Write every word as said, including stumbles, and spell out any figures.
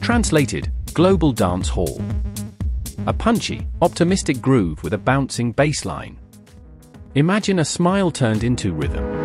Translated, global dance hall. A punchy, optimistic groove with a bouncing bass line. Imagine a smile turned into rhythm.